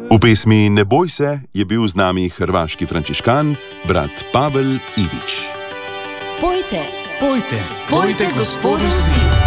V pesmi Ne boj se je bil z nami hrvaški frančiškan, brat Pavel Ivić. Pojte, Pojte, pojte Gospodu vsi.